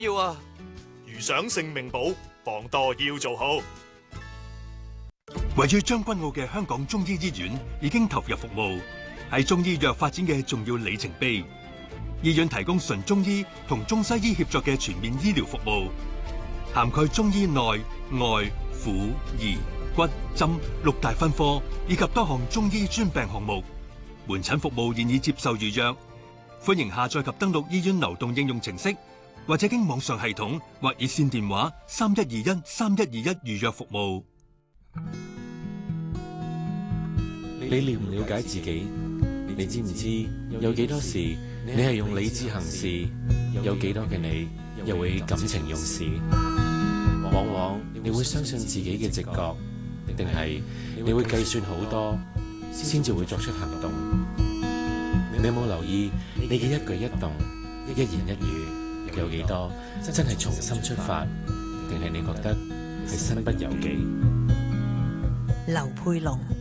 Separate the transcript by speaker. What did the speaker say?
Speaker 1: 要啊！
Speaker 2: 如想性命保，防墮要做好。
Speaker 3: 位於將軍澳嘅香港中醫醫院已經投入服務，係中醫藥發展嘅重要里程碑。醫院提供純中醫同中西醫協作嘅全面醫療服務，涵蓋中醫內外婦兒骨針6大分科，以及多項中醫專病項目。門診服務現已接受預約，歡迎下載及登錄醫院流動應用程式，或者經網上系統或熱線電話31213121預約服務。
Speaker 4: 你了唔了解自己？你知唔知有幾多時你係用理智行事，有幾多嘅你又會感情用事？往往你會相信自己嘅直覺，定係你會計算好多先至會作出行動？你有冇留意你嘅一舉一動、一言一語有幾多真係從心出發，定係你覺得係身不由己？
Speaker 5: 劉佩龍。